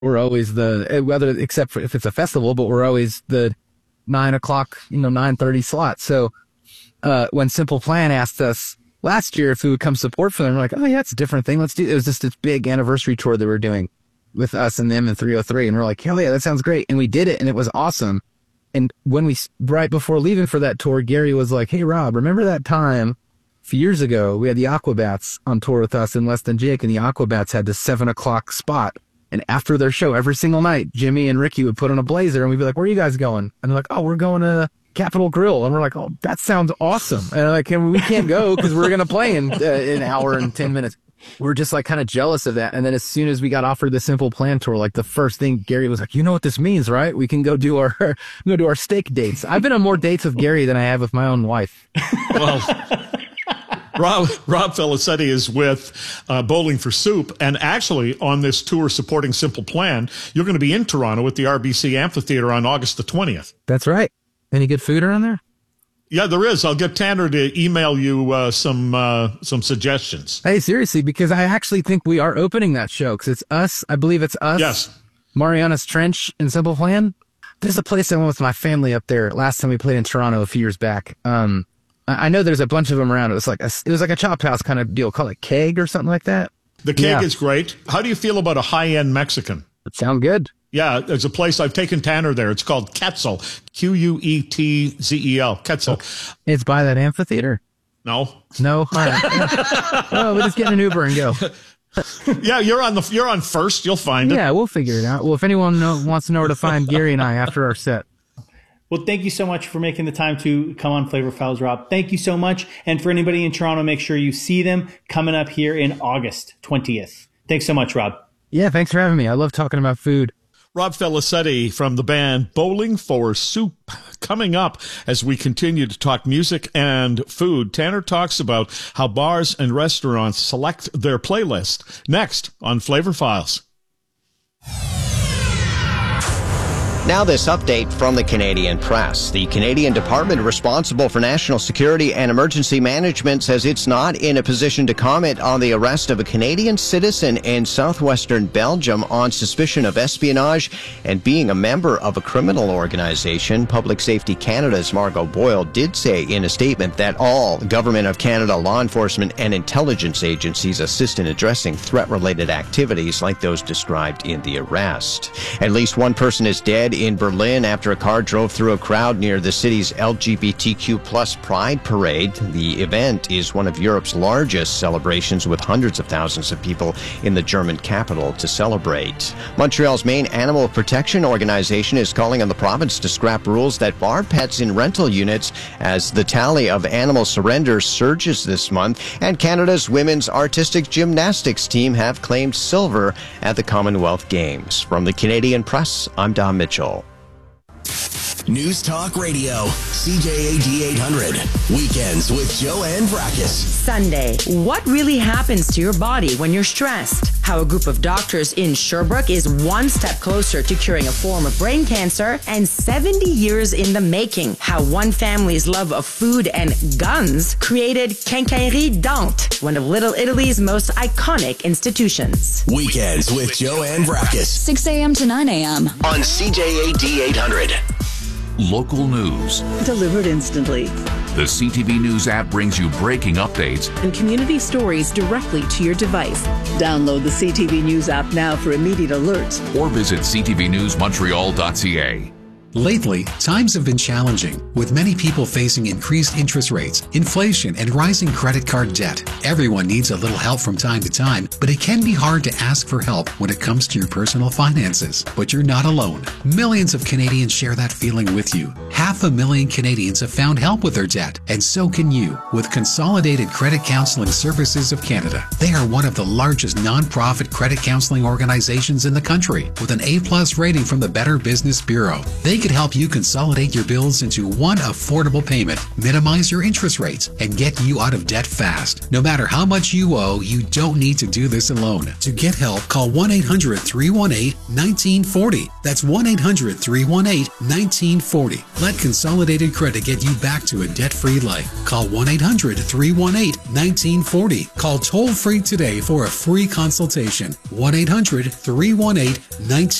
We're always except for if it's a festival, but we're always the 9 o'clock, 9:30 slot. So, when Simple Plan asked us last year if we would come support for them, we're like, oh yeah, it's a different thing. Let's do it. It was just this big anniversary tour that we're doing with us and them and 303. And we're like, hell yeah, that sounds great. And we did it and it was awesome. And when right before leaving for that tour, Gary was like, hey Rob, remember that time a few years ago, we had the Aquabats on tour with us in Less Than Jake, and the Aquabats had the 7 o'clock spot. And after their show, every single night, Jimmy and Ricky would put on a blazer and we'd be like, where are you guys going? And they're like, oh, we're going to Capitol Grill. And we're like, oh, that sounds awesome. And like, we can't go because we're going to play in an hour and 10 minutes. We're just like kind of jealous of that. And then as soon as we got offered the Simple Plan tour, like the first thing Gary was like, you know what this means, right? We can go do our steak dates. I've been on more dates with Gary than I have with my own wife. Well, Rob Felicetti is with Bowling for Soup, and actually on this tour supporting Simple Plan, you're going to be in Toronto at the RBC Amphitheater on August the 20th. That's right. Any good food around there? Yeah, there is. I'll get Tanner to email you some suggestions. Hey, seriously, because I actually think we are opening that show because it's us. I believe it's us. Yes. Mariana's Trench and Simple Plan. There's a place I went with my family up there last time we played in Toronto a few years back. I know there's a bunch of them around. It was like a chop house kind of deal. Call it Keg or something like that. The Keg is great. How do you feel about a high-end Mexican? It sounds good. Yeah, there's a place, I've taken Tanner there. It's called Quetzal. Quetzel. Quetzal. It's by that amphitheater? No. All right. Oh, we'll just get an Uber and go. Yeah, you're on first. You'll find it. Yeah, we'll figure it out. Well, if anyone wants to know where to find Gary and I after our set. Well, thank you so much for making the time to come on Flavor Files, Rob. Thank you so much. And for anybody in Toronto, make sure you see them coming up here in August 20th. Thanks so much, Rob. Yeah, thanks for having me. I love talking about food. Rob Felicetti from the band Bowling for Soup. Coming up as we continue to talk music and food, Tanner talks about how bars and restaurants select their playlist. Next on Flavor Files. Now this update from the Canadian Press. The Canadian Department responsible for national security and emergency management says it's not in a position to comment on the arrest of a Canadian citizen in southwestern Belgium on suspicion of espionage and being a member of a criminal organization. Public Safety Canada's Margot Boyle did say in a statement that all Government of Canada law enforcement and intelligence agencies assist in addressing threat-related activities like those described in the arrest. At least one person is dead in Berlin after a car drove through a crowd near the city's LGBTQ+ Pride Parade. The event is one of Europe's largest celebrations with hundreds of thousands of people in the German capital to celebrate. Montreal's main animal protection organization is calling on the province to scrap rules that bar pets in rental units as the tally of animal surrenders surges this month, and Canada's women's artistic gymnastics team have claimed silver at the Commonwealth Games. From the Canadian Press, I'm Don Mitchell. News Talk Radio, CJAD 800. Weekends with Joanne Vrackus. Sunday. What really happens to your body when you're stressed? How a group of doctors in Sherbrooke is one step closer to curing a form of brain cancer, and 70 years in the making. How one family's love of food and guns created Quincaillerie Dante, one of Little Italy's most iconic institutions. Weekends with Joanne Vrackus. 6 a.m. to 9 a.m. on CJAD 800. Local news. Delivered instantly. The CTV News app brings you breaking updates and community stories directly to your device. Download the CTV News app now for immediate alerts. Or visit ctvnewsmontreal.ca. Lately, times have been challenging, with many people facing increased interest rates, inflation, and rising credit card debt. Everyone needs a little help from time to time, but it can be hard to ask for help when it comes to your personal finances. But you're not alone. Millions of Canadians share that feeling with you. 500,000 Canadians have found help with their debt, and so can you, with Consolidated Credit Counseling Services of Canada. They are one of the largest non-profit credit counseling organizations in the country, with an A+ rating from the Better Business Bureau. They could help you consolidate your bills into one affordable payment, minimize your interest rates, and get you out of debt fast. No matter how much you owe, you don't need to do this alone. To get help, call 1-800-318-1940. That's 1-800-318-1940. Let Consolidated Credit get you back to a debt-free life. Call 1-800-318-1940. Call toll-free today for a free consultation. 1-800-318-1940.